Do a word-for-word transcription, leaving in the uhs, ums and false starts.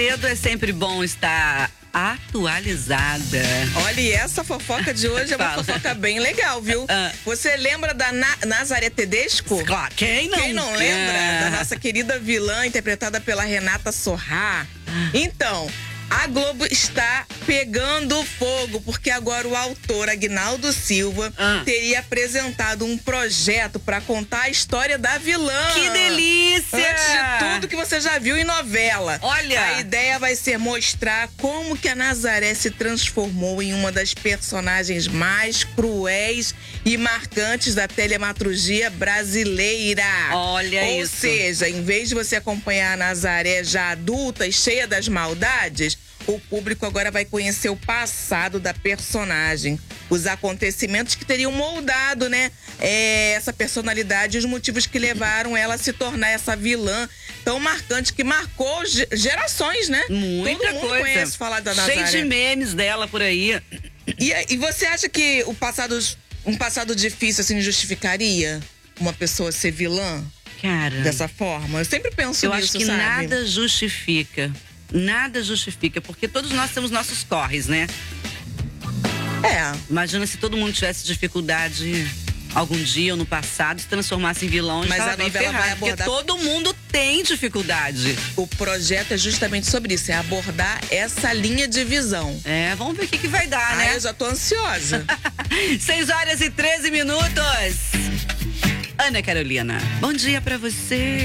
Cedo é sempre bom estar atualizada. Olha, e essa fofoca de hoje é uma Fala. fofoca bem legal, viu? Ah. Você lembra da Na Nazaré Tedesco? Claro, quem não? Quem não lembra Ah. da nossa querida vilã interpretada pela Renata Sorrah? Então, a Globo está pegando fogo, porque agora o autor Aguinaldo Silva Ah. teria apresentado um projeto para contar a história da vilã. Que delícia! Antes de tudo que você já viu em novela. Olha! A ideia vai ser mostrar como que a Nazaré se transformou em uma das personagens mais cruéis e marcantes da telematurgia brasileira. Olha Ou isso. seja, em vez de você acompanhar a Nazaré já adulta e cheia das maldades, o público agora vai conhecer o passado da personagem, os acontecimentos que teriam moldado, né, é, essa personalidade e os motivos que levaram ela a se tornar essa vilã tão marcante que marcou ge- gerações, né? Muita Todo mundo coisa. conhece falar da Nazaré. Cheio de memes dela por aí. E, e você acha que o passado, um passado difícil assim justificaria uma pessoa ser vilã Cara, dessa forma? Eu sempre penso eu nisso, acho que sabe? nada justifica. Nada justifica, porque todos nós temos nossos corres, né? É. Imagina se todo mundo tivesse dificuldade algum dia ou no passado, se transformasse em vilão, Mas estava a bem novela vai ferrado, porque abordar- todo mundo tem dificuldade. O projeto é justamente sobre isso, é abordar essa linha de visão. É, vamos ver o que, que vai dar, Ah, né? eu já tô ansiosa. seis horas e treze minutos. Ana Carolina, bom dia pra você.